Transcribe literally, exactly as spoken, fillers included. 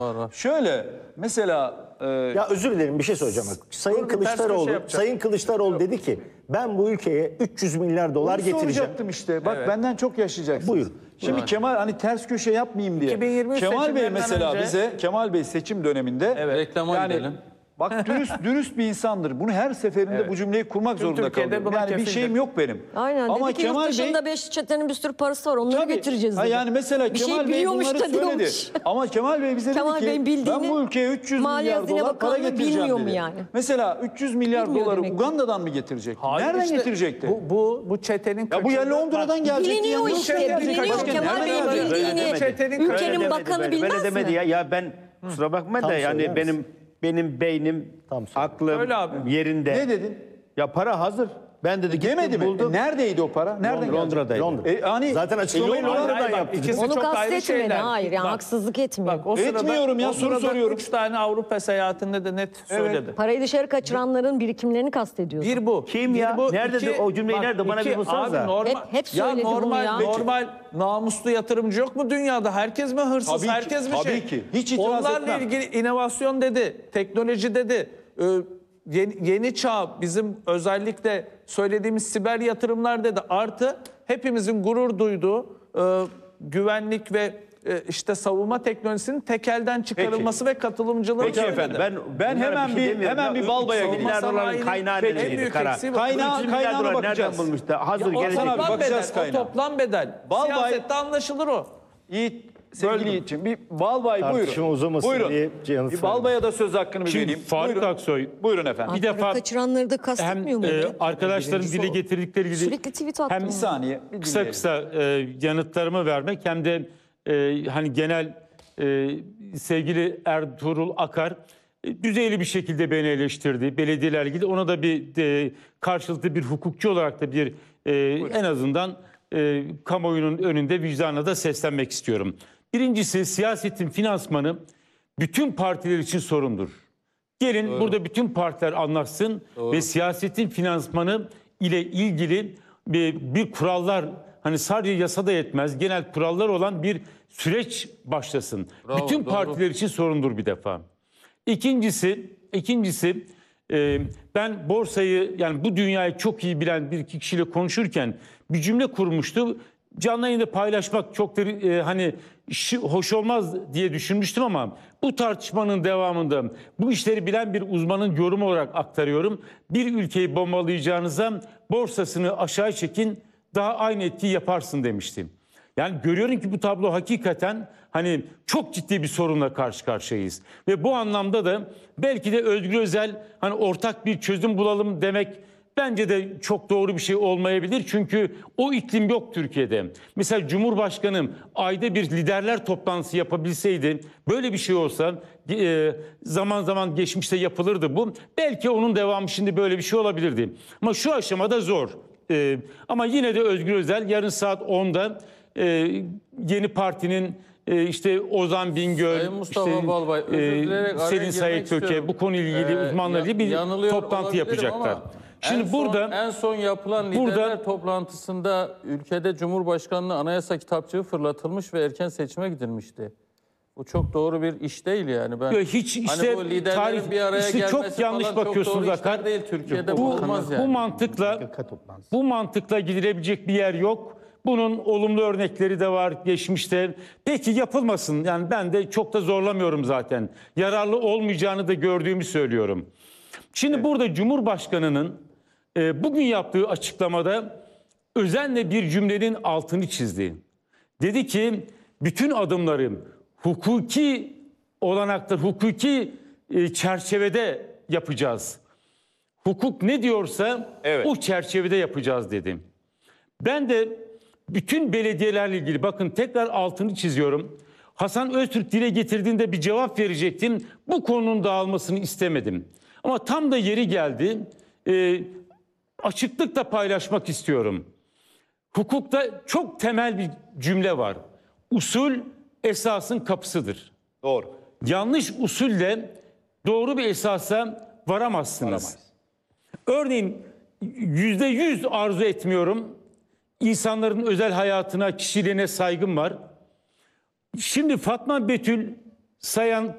Şöyle mesela e, Ya özür dilerim, bir şey söyleyeceğim. Bak. Sayın Dur, bir ters Kılıçdaroğlu, köşe yapacak. Sayın Kılıçdaroğlu dedi ki ben bu ülkeye üç yüz milyar dolar onu getireceğim. soracaktım işte. Bak Evet. benden çok yaşayacaksınız. Buyurun. Şimdi Buyurun. Kemal hani ters köşe yapmayayım diye. iki bin yirmi üç Kemal Bey seçimlerinden mesela önce- bize Kemal Bey seçim döneminde Evet. Reklama yani gidelim. bak dürüst dürüst bir insandır. Bunu her seferinde Evet. bu cümleyi kurmak Tüm zorunda Türkiye'de kalıyorum. buna Yani bir kefildir. şeyim yok benim. Aynen. Ama Dedi ki Kemal yurt Bey dışında beş çetenin bir sürü parası var. Onları Tabii. götüreceğiz Ha dedi. yani mesela Bir şey Kemal Bey biliyormuş bunları da söyledi. diyormuş. Ama Kemal Bey bize Kemal dedi ki Bey'in bildiğini ben bu ülkeye üç yüz Maliye milyar Hazine dolar para Bakanlığı getireceğim bilmiyor dedi. mu yani? Mesela üç yüz milyar Bilmiyor doları demek ki. Uganda'dan mı getirecekti? Hayır Nereden işte, getirecekti? Bu, bu, bu çetenin ya bu ya Londra'dan gelecekti. Biliniyor ya işte, Londra'dan biliniyor. gelecekti. Kemal Nereden Bey'in gelecekti? bildiğini Çetenin ülkenin kredi bakanı Böyle bilmez demedi mi? ya. Ya ben kusura bakma Tam da yani söyler benim benim beynim, Tam söyle. aklım Öyle abi. yerinde. Ne dedin? Ya para hazır. Ben dedi gittim Demedi mi? buldum. E, neredeydi o para? Nereden gelecek? Londra'daydı. Londra. E, hani Zaten açıklamayı e, Londra'dan Londra'dan Hayır, bak, yaptı. ikisi Onu çok ayrı kastetmedi. şeyler. Hayır yani Bak, haksızlık etmiyor. Bak o sırada, Etmiyorum ya, o soru sırada soruyorum. Üç tane Avrupa seyahatinde de net söyledi. Parayı dışarı kaçıranların birikimlerini kastediyor. Bir bu. Kim ya? Bir bu, Nerede iki- de o cümleyi bak, nerede? Bana iki- bir bulsanıza. Abi normal, Hep- hep ya söyledi bunu normal, ya. normal namuslu yatırımcı yok mu dünyada? Herkes mi hırsız? Tabii ki, Herkes mi tabii şey? ki. Hiç itiraz Onlarla etmem. ilgili inovasyon dedi, teknoloji dedi. Ee, yeni, yeni çağ bizim özellikle söylediğimiz siber yatırımlar dedi. Artı hepimizin gurur duyduğu e, güvenlik ve e, işte savunma teknolojisinin tekelden çıkarılması ve katılımcılığı. Peki söyledi. efendim. Ben, Ben bunlara hemen bir- demiyorum. hemen Ya, bir Balbay'a üç yüz gideyim. milyar doların Sanayinin kaynağı en neredeydi? büyük Kara. eksiği bu. Kaynağı- üç yüz milyar kaynağına dolar bakacağız. nereden bulmuş da hazır Ya o gelecek. Hasan abi, toplam bakacağız bedel, kaynağı. o toplam bedel. Balbay- Siyasette anlaşılır o. Yiğit, sevgili Yiğit'ciğim bir Balbay Tartışma buyurun. uzamasın buyurun. diye yanıt Bir Balbay'a da söz hakkını bir Şimdi vereyim. Faruk Buyurun. Aksoy Buyurun efendim. bir Para defa kaçıranları da hem kastetmiyor mu? e, arkadaşların Birincisi dile o. getirdikleri gibi Sürekli tweet attı hem mı? Bir saniye. Bir kısa dinleyelim. kısa e, yanıtlarımı vermek hem de e, hani genel e, sevgili Ertuğrul Akar e, düzeyli bir şekilde beni eleştirdi. Belediyelerle ilgili ona da bir e, karşılıklı bir hukukçu olarak da bir e, en azından e, kamuoyunun önünde vicdanla da seslenmek istiyorum. Birincisi siyasetin finansmanı bütün partiler için sorundur. Gelin burada bütün partiler anlatsın ve siyasetin finansmanı ile ilgili bir, bir kurallar, hani sadece yasada yetmez, genel kurallar olan bir süreç başlasın. Bravo, bütün doğru. partiler için sorundur bir defa. İkincisi, ikincisi e, ben borsayı yani bu dünyayı çok iyi bilen bir iki kişiyle konuşurken bir cümle kurmuştu. Canlı yayında paylaşmak çok da e, hani şi- hoş olmaz diye düşünmüştüm ama bu tartışmanın devamında bu işleri bilen bir uzmanın yorumu olarak aktarıyorum. Bir ülkeyi bombalayacağınıza borsasını aşağı çekin, daha aynı etkiyi yaparsın demiştim. Yani görüyorum ki bu tablo hakikaten hani çok ciddi bir sorunla karşı karşıyayız. Ve bu anlamda da belki de Özgür Özel hani ortak bir çözüm bulalım demek bence de çok doğru bir şey olmayabilir. Çünkü o iklim yok Türkiye'de. Mesela Cumhurbaşkanı ayda bir liderler toplantısı yapabilseydi, böyle bir şey olsa e, zaman zaman geçmişte yapılırdı bu. Belki onun devamı şimdi böyle bir şey olabilirdi. Ama şu aşamada zor. E, ama yine de Özgür Özel yarın saat onda e, yeni partinin e, işte Ozan Bingöl, Sayın Mustafa işte, Balbay, özür e, dileyerek araya Selin girmek Sayık Töke istiyorum. bu konuyla ilgili Ee, uzmanlarla ilgili bir yanılıyor toplantı olabilirim yapacaklar. ama Şimdi en son, burada en son yapılan liderler burada- toplantısında ülkede Cumhurbaşkanlığı anayasa kitapçığı fırlatılmış ve erken seçime gidilmişti. Bu çok doğru bir iş değil yani. Ben Yok, hiç işte hani bu liderlerin tarih- bir araya işte çok gelmesi yanlış falan bakıyorsunuz çok doğru işler Akar. değil. Türkiye'de bu, bu olmaz yani. bu mantıkla bu mantıkla gidilebilecek bir yer yok. Bunun olumlu örnekleri de var geçmişte. Peki yapılmasın. Yani ben de çok da zorlamıyorum zaten. Yararlı olmayacağını da gördüğümü söylüyorum. Şimdi evet. Burada Cumhurbaşkanı'nın e, bugün yaptığı açıklamada özenle bir cümlenin altını çizdi. Dedi ki bütün adımları hukuki olanaklar, hukuki e, çerçevede yapacağız. Hukuk ne diyorsa evet. o çerçevede yapacağız dedi. Ben de bütün belediyelerle ilgili bakın tekrar altını çiziyorum. Hasan Öztürk dile getirdiğinde bir cevap verecektim. Bu konunun dağılmasını istemedim. Ama tam da yeri geldi. E, açıklıkla paylaşmak istiyorum. Hukukta çok temel bir cümle var. Usul esasın kapısıdır. Doğru. Yanlış usulle doğru bir esasa varamazsınız. Varamayız. Örneğin yüzde yüz arzu etmiyorum. İnsanların özel hayatına, kişiliğine saygım var. Şimdi Fatma Betül Sayan